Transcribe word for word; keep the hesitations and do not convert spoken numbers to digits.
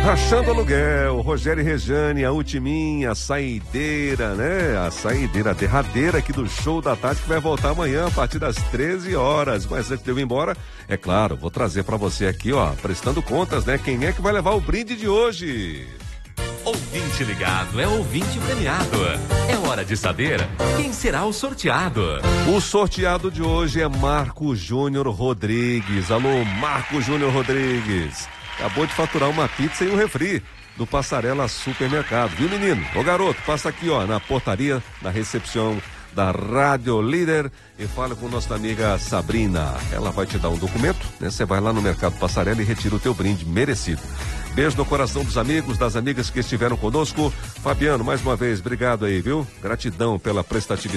Rachando aluguel, Rogério e Rejane, a ultiminha, a saideira, né? A saideira, a derradeira aqui do show da tarde que vai voltar amanhã a partir das treze horas. Mas antes de eu ir embora, é claro, vou trazer pra você aqui, ó, prestando contas, né? Quem é que vai levar o brinde de hoje? Ouvinte ligado é ouvinte premiado. É hora de saber quem será o sorteado. O sorteado de hoje é Marco Júnior Rodrigues. Alô, Marco Júnior Rodrigues. Acabou de faturar uma pizza e um refri do Passarela Supermercado, viu, menino? Ô, garoto, passa aqui, ó, na portaria, na recepção da Rádio Líder e fala com nossa amiga Sabrina. Ela vai te dar um documento, né? Você vai lá no Mercado Passarela e retira o teu brinde merecido. Beijo no coração dos amigos, das amigas que estiveram conosco. Fabiano, mais uma vez, obrigado aí, viu? Gratidão pela prestatividade.